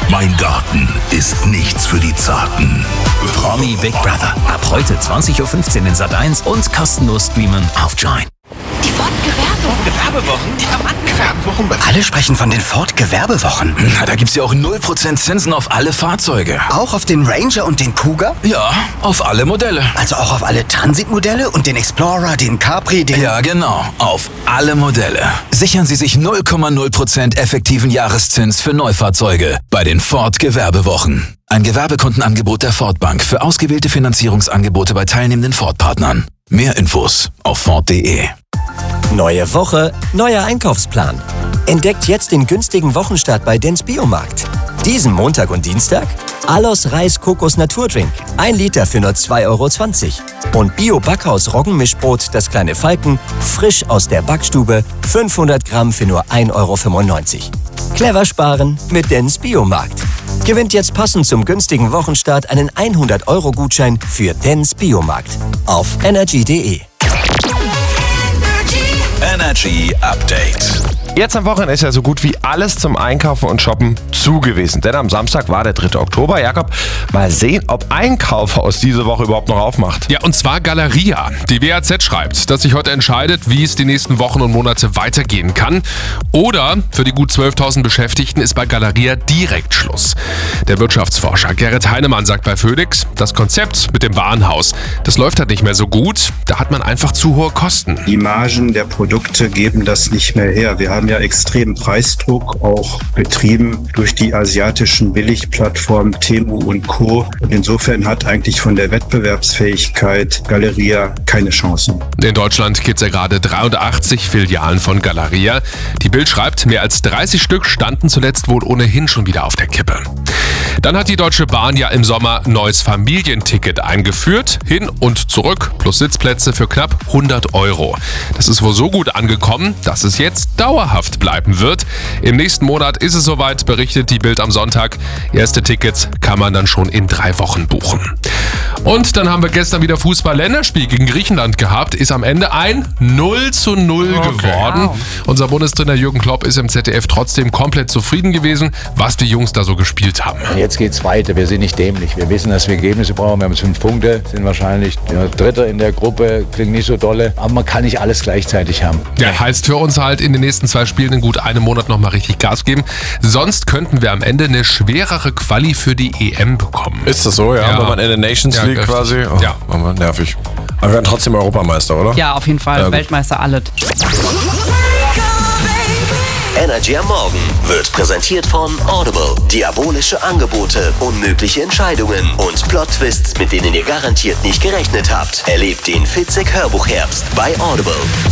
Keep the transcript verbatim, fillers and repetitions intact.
Mein Garten ist nichts für die Zarten. Promi Big Brother. Ab heute zwanzig Uhr fünfzehn in Sat eins und kostenlos streamen auf Join. Die Ford Gewerbewochen. Gewerbewochen? Die haben Gewerbewochen? Alle sprechen von den Ford Gewerbewochen. Na, da gibt's ja auch null Prozent Zinsen auf alle Fahrzeuge. Auch auf den Ranger und den Kuga? Ja, auf alle Modelle. Also auch auf alle Transitmodelle und den Explorer, den Capri, den... Ja, genau. Auf alle Modelle. Sichern Sie sich null Komma null Prozent effektiven Jahreszins für Neufahrzeuge bei den Ford Gewerbewochen. Ein Gewerbekundenangebot der Ford Bank für ausgewählte Finanzierungsangebote bei teilnehmenden Ford-Partnern. Mehr Infos auf ford punkt de. Neue Woche, neuer Einkaufsplan. Entdeckt jetzt den günstigen Wochenstart bei Dens Biomarkt. Diesen Montag und Dienstag Alos Reis Kokos Naturdrink. ein Liter für nur zwei Euro zwanzig. Und Bio-Backhaus Roggenmischbrot, das kleine Falken, frisch aus der Backstube, fünfhundert Gramm für nur ein Euro fünfundneunzig. Clever sparen mit Dens Biomarkt. Gewinnt jetzt passend zum günstigen Wochenstart einen hundert Euro Gutschein für Dens Biomarkt. Auf energy punkt de. Energy Update. Jetzt am Wochenende ist ja so gut wie alles zum Einkaufen und Shoppen zu gewesen. Denn am Samstag war der dritte Oktober. Jakob, mal sehen, ob ein Kaufhaus diese Woche überhaupt noch aufmacht. Ja, und zwar Galeria. Die W A Z schreibt, dass sich heute entscheidet, wie es die nächsten Wochen und Monate weitergehen kann. Oder für die gut zwölftausend Beschäftigten ist bei Galeria direkt Schluss. Der Wirtschaftsforscher Gerrit Heinemann sagt bei Phoenix, das Konzept mit dem Warenhaus, das läuft halt nicht mehr so gut. Da hat man einfach zu hohe Kosten. Die Margen der Produkte geben das nicht mehr her. Wir haben ja extremen Preisdruck, auch getrieben durch die asiatischen Billigplattformen Temu und Co. Und insofern hat eigentlich von der Wettbewerbsfähigkeit Galeria keine Chancen. In Deutschland gibt es ja gerade dreiundachtzig Filialen von Galeria. Die Bild schreibt, mehr als dreißig Stück standen zuletzt wohl ohnehin schon wieder auf der Kippe. Dann hat die Deutsche Bahn ja im Sommer neues Familienticket eingeführt. Hin und zurück plus Sitzplätze für knapp hundert Euro. Das ist wohl so gut angekommen, dass es jetzt dauerhaft bleiben wird. Im nächsten Monat ist es soweit, berichtet die Bild am Sonntag. Erste Tickets kann man dann schon in drei Wochen buchen. Und dann haben wir gestern wieder Fußball-Länderspiel gegen Griechenland gehabt. Ist am Ende ein null zu null okay. geworden. Wow. Unser Bundestrainer Jürgen Klopp ist im Z D F trotzdem komplett zufrieden gewesen, was die Jungs da so gespielt haben. Jetzt geht's weiter. Wir sind nicht dämlich. Wir wissen, dass wir Ergebnisse brauchen. Wir haben fünf Punkte, sind wahrscheinlich ja, Dritter in der Gruppe. Klingt nicht so dolle, aber man kann nicht alles gleichzeitig haben. Ja, heißt für uns halt in den nächsten zwei Spielen in gut einem Monat nochmal richtig Gas geben. Sonst könnten wir am Ende eine schwerere Quali für die E M bekommen. Ist das so? Ja, ja. Wenn man in der Nations ja, League quasi. Oh, ja. Nervig. Aber wir werden trotzdem Europameister, oder? Ja, auf jeden Fall. Ja, Weltmeister alles. Energy am Morgen wird präsentiert von Audible. Diabolische Angebote, unmögliche Entscheidungen und Plot-Twists, mit denen ihr garantiert nicht gerechnet habt. Erlebt den Fitzek Hörbuchherbst bei Audible.